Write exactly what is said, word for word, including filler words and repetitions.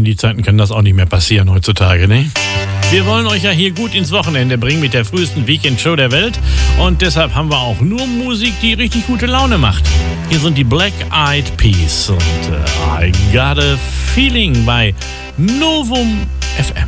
die Zeiten kann das auch nicht mehr passieren heutzutage, ne? Wir wollen euch ja hier gut ins Wochenende bringen mit der frühesten Weekend-Show der Welt. Und deshalb haben wir auch nur Musik, die richtig gute Laune macht. Hier sind die Black Eyed Peas und äh, I Got a Feeling bei Novum F M.